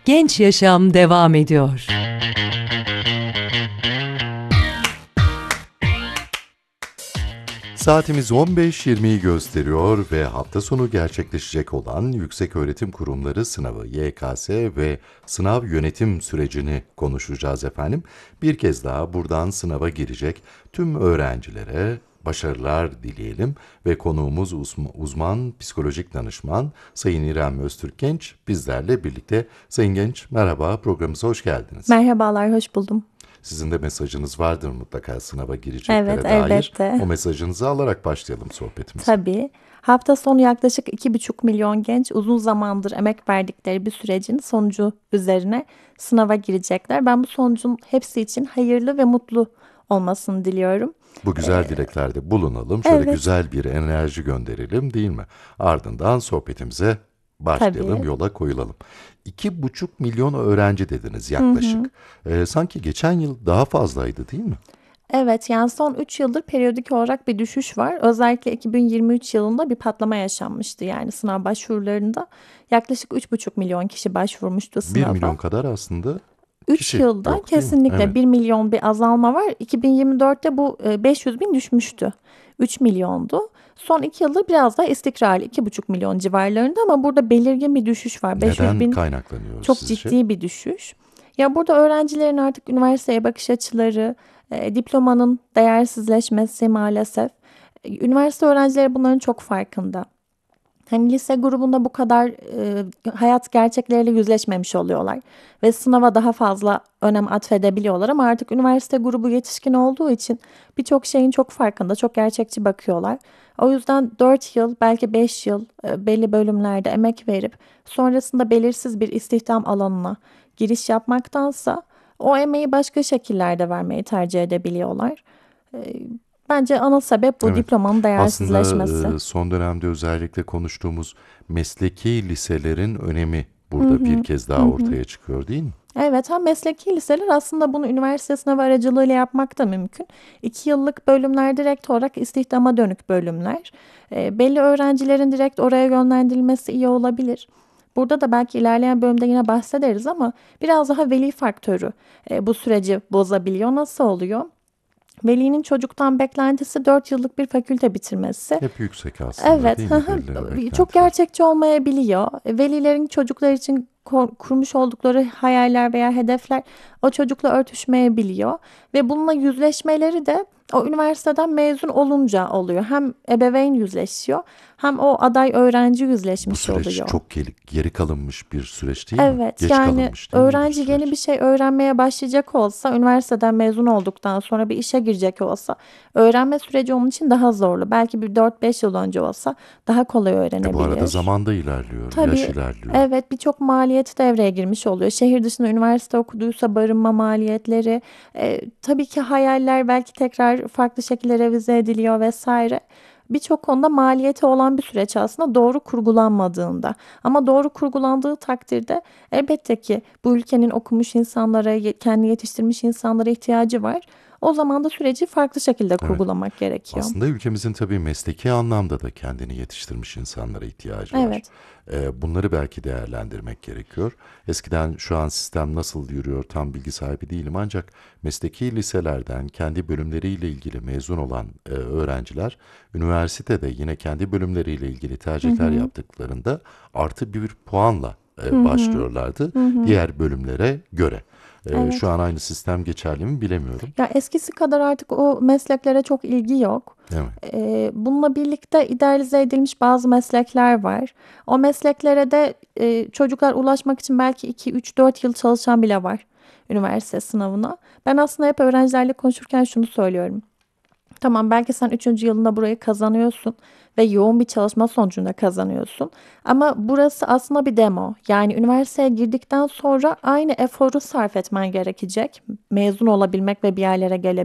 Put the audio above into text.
Genç Yaşam devam ediyor. Saatimiz 15.20'yi gösteriyor ve hafta sonu gerçekleşecek olan Yükseköğretim Kurumları sınavı YKS ve sınav yönetim sürecini konuşacağız efendim. Bir kez daha buradan sınava girecek tüm öğrencilere başarılar dileyelim ve konuğumuz uzman psikolojik danışman Sayın İrem Öztürkgenç bizlerle birlikte. Sayın Genç, merhaba, programımıza hoş geldiniz. Merhabalar, hoş buldum. Sizin de mesajınız vardır mutlaka sınava gireceklere Evet, dair. elbette. O mesajınızı alarak başlayalım sohbetimize. Tabii. Hafta sonu yaklaşık 2,5 milyon genç uzun zamandır emek verdikleri bir sürecin sonucu üzerine sınava girecekler. Ben bu sonucun hepsi için hayırlı ve mutlu olmasını diliyorum. Bu güzel dileklerde bulunalım. Şöyle Evet. güzel bir enerji gönderelim, değil mi? Ardından sohbetimize başlayalım, Tabii. yola koyulalım. 2,5 milyon öğrenci dediniz yaklaşık. Sanki geçen yıl daha fazlaydı, değil mi? Evet, yani son 3 yıldır periyodik olarak bir düşüş var. Özellikle 2023 yılında bir patlama yaşanmıştı. Yani sınav başvurularında yaklaşık 3,5 milyon kişi başvurmuştu 1 milyon sınava. kadar aslında 3 kişi yılda yok, değil mi? kesinlikle Evet. 1 milyon bir azalma var. 2024'te bu 500 bin düşmüştü. 3 milyondu. Son 2 yıldır biraz daha istikrarlı 2,5 milyon civarlarında ama burada belirgin bir düşüş var. 500 Neden bin kaynaklanıyor çok sizce? ciddi bir düşüş. Ya burada öğrencilerin artık üniversiteye bakış açıları, diplomanın değersizleşmesi maalesef. Üniversite öğrencileri bunların çok farkında. Hani lise grubunda bu kadar hayat gerçekleriyle yüzleşmemiş oluyorlar ve sınava daha fazla önem atfedebiliyorlar ama artık üniversite grubu yetişkin olduğu için birçok şeyin çok farkında, çok gerçekçi bakıyorlar. O yüzden 4 yıl, belki 5 yıl belli bölümlerde emek verip sonrasında belirsiz bir istihdam alanına giriş yapmaktansa o emeği başka şekillerde vermeyi tercih edebiliyorlar. E, Bence ana sebep bu Evet. diplomanın Aslında değersizleşmesi. son dönemde özellikle konuştuğumuz mesleki liselerin önemi Hı burada bir hı, kez hı daha hı. ortaya çıkıyor, değil mi? Evet, hem mesleki liseler aslında bunu üniversite sınavı aracılığıyla yapmak da mümkün. 2 yıllık bölümler direkt olarak istihdama dönük bölümler. Belli öğrencilerin direkt oraya yönlendirilmesi iyi olabilir. Burada da belki ilerleyen bölümde yine bahsederiz ama biraz daha veli faktörü bu süreci bozabiliyor. Nasıl oluyor? Velinin çocuktan beklentisi 4 yıllık bir fakülte bitirmesi. Hep yüksek aslında, Evet, değil hı mi hı. velilerin Çok beklentileri? gerçekçi olmayabiliyor. Velilerin çocuklar için kurmuş oldukları hayaller veya hedefler o çocukla örtüşmeyebiliyor ve bununla yüzleşmeleri de o üniversiteden mezun olunca oluyor. Hem ebeveyn yüzleşiyor, hem o aday öğrenci Bu yüzleşmiş süreç oluyor. çok geri kalınmış bir süreç değil mi? Evet, Geç yani kalınmış değil mi bir öğrenci yeni süreç? bir şey öğrenmeye başlayacak olsa, üniversiteden mezun olduktan sonra bir işe girecek olsa, öğrenme süreci onun için daha zorlu. Belki bir 4-5 yıl önce olsa daha kolay Bu arada öğrenebilir. zaman da ilerliyor, yaş Tabii, ilerliyor. evet, birçok maliyet devreye girmiş oluyor. Şehir dışında üniversite okuduysa barınma maliyetleri, tabii ki hayaller belki tekrar farklı şekilde revize ediliyor vesaire. Birçok konuda maliyeti olan bir süreç aslında doğru kurgulanmadığında. Ama doğru kurgulandığı takdirde elbette ki bu ülkenin okumuş insanlara, kendini yetiştirmiş insanlara ihtiyacı var. O zaman da süreci farklı şekilde Evet. kurgulamak gerekiyor. Aslında ülkemizin tabii mesleki anlamda da kendini yetiştirmiş insanlara ihtiyacı var. Evet. Bunları belki değerlendirmek gerekiyor. Eskiden şu an sistem nasıl yürüyor tam bilgi sahibi değilim ancak mesleki liselerden kendi bölümleriyle ilgili mezun olan öğrenciler üniversitede yine kendi bölümleriyle ilgili Hı tercihler hı. yaptıklarında artı bir puanla Hı hı. başlıyorlardı Hı hı. diğer bölümlere göre. Şu Evet. an aynı sistem geçerli mi bilemiyorum. Ya eskisi kadar artık o mesleklere çok ilgi yok. Evet. Bununla birlikte idealize edilmiş bazı meslekler var. O mesleklere de çocuklar ulaşmak için belki 2, 3, 4 yıl çalışan bile var üniversite sınavına. Ben aslında hep öğrencilerle konuşurken şunu söylüyorum. Tamam, belki sen 3. yılında burayı kazanıyorsun ve yoğun bir çalışma sonucunda kazanıyorsun. Ama burası aslında bir demo. Yani üniversiteye girdikten sonra aynı eforu sarf etmen gerekecek. Mezun olabilmek ve bir yerlere gelebilmek